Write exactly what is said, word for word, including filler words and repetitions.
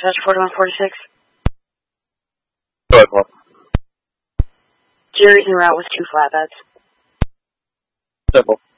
dispatch forty-one forty-six. Go ahead, Paul. Jerry's en route with two flatbeds. Simple.